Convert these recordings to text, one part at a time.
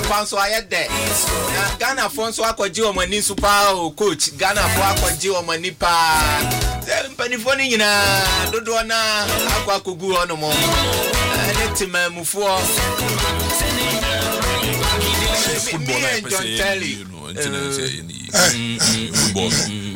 panso ayede Ghana fonso akwaji omani super coach Ghana fo akwaji omani pa mpanifo ni nyina dodo na akwakogu hono mo ene timamufo football na Telly football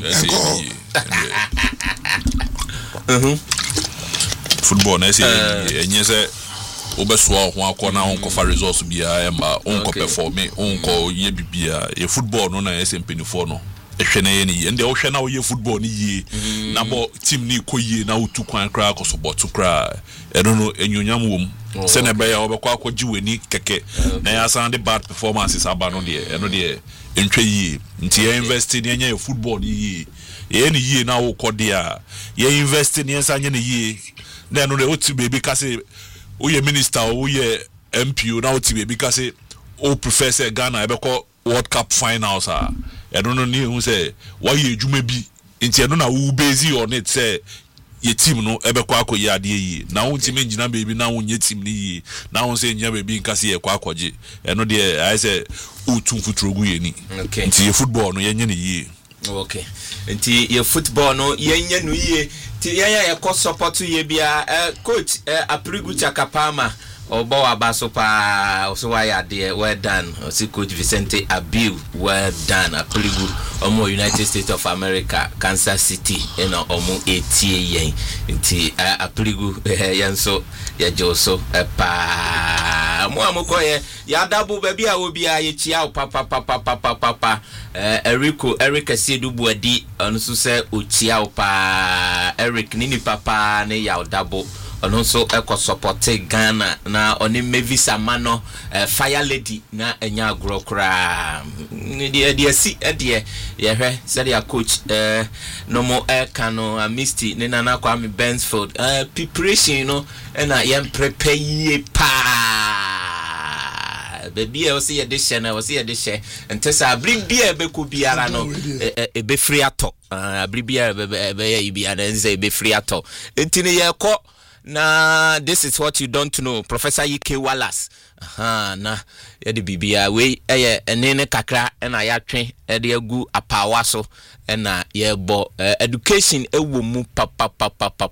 football na say enye say obesoa ho akọ na onko fa results bia emba onko perform onko ye bibia ye football no na ese mpenifo no ehwe na ye ni ende ohwe na wo ye football ni ye na bo team ni koyie na otu kwan kra akoso to kra eno no enyonyam wom se na be ya obekọ akọji weni keke na ya sound bad performances aba no de eno de entwe yie nti ye invest ni enya ye football ni yie ye ni yie na wo kode a ye invest ni ensa nya ni yie na eno de otu baby kase Oye minister oye MPO na oti be because o professor Ghana ebeko World Cup finals I don't know who say why you edwuma bi enti eno na wo base on it say ye team no ebeko akoye ade yi na won team engina baby na won ye team ni yi na won say engina baby nkase ye kwa akoje eno de I say o tun futrogu ye ni enti ye football no ye nye ni yi okay enti ye football no ye nye no yi ti ya ko support ye bia coach Aprigu Chakapama obo abaso pa so why ade well done si coach Vicente Abiu well done Aprigu omo United States of America Kansas City eno omo etie yen nti Aprigu yanso ya joso pa mo amoko ye ya dabu baby a obi a ye chia papa Eric Sedubu adi onso se ochia pa Eric nini papa ne ya dabo onso eko support Ghana na oni Mevisa Mano Fire Lady na enya agrokra ni de si ye hwe said ya coach no mo kano Misty ne nana Kwame Bensfield preparation you know na yem prepare ye pa baby I see edition na was here edition ntesa bring beer be ko biara no e be free ato bring beer be bia na nze be free ato entini ye ko na this is what you don't know Professor Ike Wallace na ye de bibia we eye enene kakra na ya twen e de agu apawa so na ye bo education ewo mu papa